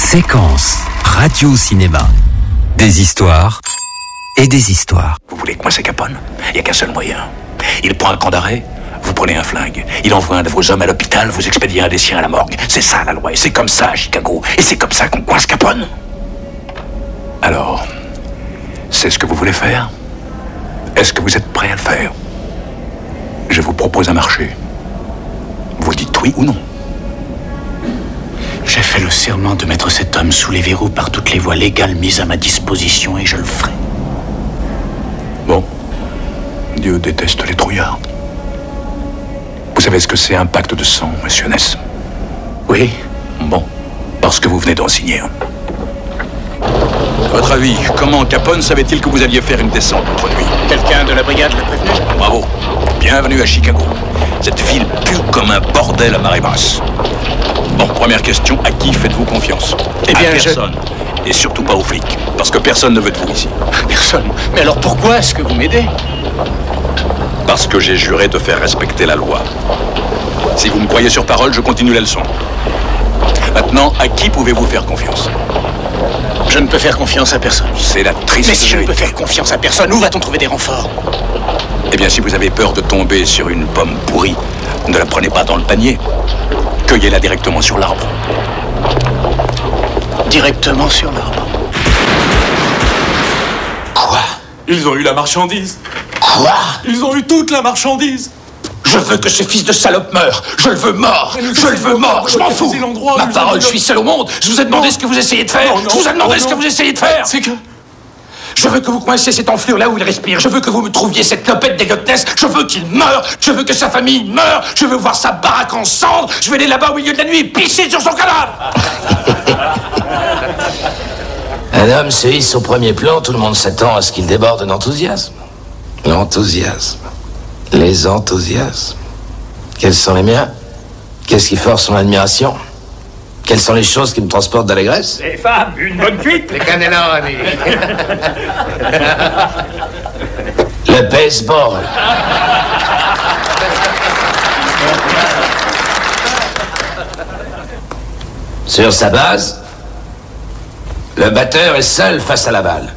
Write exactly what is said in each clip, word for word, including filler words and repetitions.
Séquence radio-cinéma. Des histoires et des histoires. Vous voulez coincer Capone? Il n'y a qu'un seul moyen. Il prend un camp d'arrêt, vous prenez un flingue. Il envoie un de vos hommes à l'hôpital, vous expédiez un des siens à la morgue. C'est ça la loi, et c'est comme ça à Chicago. Et c'est comme ça qu'on coince Capone. Alors, c'est ce que vous voulez faire? Est-ce que vous êtes prêt à le faire? Je vous propose un marché. Vous dites oui ou non? J'ai fait le serment de mettre cet homme sous les verrous par toutes les voies légales mises à ma disposition et je le ferai. Bon. Dieu déteste les trouillards. Vous savez ce que c'est un pacte de sang, monsieur Ness? Oui. Bon. Parce que vous venez d'en signer un. Votre avis, comment Capone savait-il que vous alliez faire une descente contre lui? Quelqu'un de la brigade l'a prévenu? Bravo. Bienvenue à Chicago. Cette ville pue comme un bordel à marée basse. Bon, première question, à qui faites-vous confiance? Eh bien, à personne. Je... Et surtout pas aux flics, parce que personne ne veut de vous ici. Personne? Mais alors pourquoi est-ce que vous m'aidez? Parce que j'ai juré de faire respecter la loi. Si vous me croyez sur parole, je continue la leçon. Maintenant, à qui pouvez-vous faire confiance? Je ne peux faire confiance à personne. C'est la triste Mais si je ne vérité. peux faire confiance à personne, où va-t-on trouver des renforts? Eh bien, si vous avez peur de tomber sur une pomme pourrie, ne la prenez pas dans le panier. Cueillez-la directement sur l'arbre. Directement sur l'arbre. Quoi? Ils ont eu la marchandise. Quoi? Ils ont eu toute la marchandise. Je veux que ce fils de salope meure. Je le veux mort. Je le veux mort. Je m'en fous. Ma parole, je suis seul au monde. Je vous ai demandé ce que vous essayez de faire. Non, non, je vous ai demandé non, ce que non. vous essayez de faire. C'est que... Je veux que vous coinciez cette enflure là où il respire. Je veux que vous me trouviez cette clopette des Ness. Je veux qu'il meure. Je veux que sa famille meure. Je veux voir sa baraque en cendres. Je veux aller là-bas au milieu de la nuit et pisser sur son cadavre. Un homme se hisse au premier plan, tout le monde s'attend à ce qu'il déborde d'enthousiasme. L'enthousiasme. Les enthousiasmes. Quels sont les miens? Qu'est-ce qui force son admiration? Quelles sont les choses qui me transportent d'allégresse? Les femmes, une bonne cuite. Les cannelloni. Le baseball. Sur sa base, le batteur est seul face à la balle.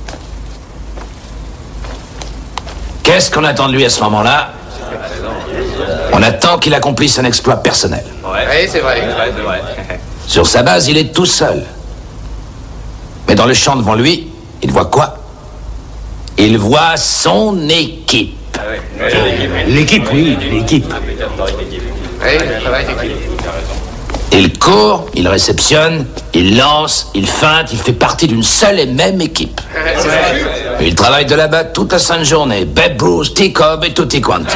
Qu'est-ce qu'on attend de lui à ce moment-là? On attend qu'il accomplisse un exploit personnel. Oui, c'est vrai. Sur sa base, il est tout seul. Mais dans le champ devant lui, il voit quoi? Il voit son équipe. L'équipe, oui, l'équipe. Oui, le travail d'équipe. Il court, il réceptionne, il lance, il feinte, il fait partie d'une seule et même équipe. C'est vrai. Il travaille de là-bas toute la sainte journée. Babe Bruce, T-Cobb et tutti quanti.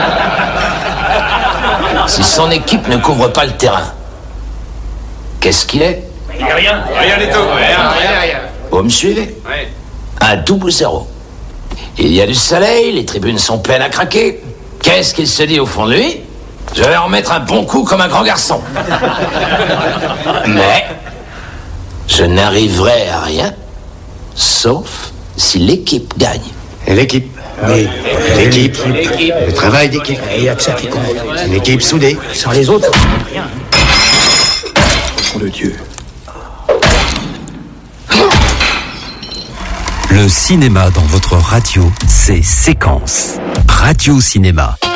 Si son équipe ne couvre pas le terrain, qu'est-ce qu'il est? Il n'y a rien. Rien du tout. Rien, rien, rien. Vous me suivez? Oui. Un double zéro. Il y a du soleil, les tribunes sont pleines à craquer. Qu'est-ce qu'il se dit au fond de lui? Je vais en mettre un bon coup comme un grand garçon. Mais je n'arriverai à rien, sauf si l'équipe gagne. L'équipe. Oui, l'équipe. Le travail d'équipe. Il n'y a que ça qui compte. Une équipe soudée. Sans les autres. Nom de Dieu. Le cinéma dans votre radio, c'est Séquence radio-cinéma.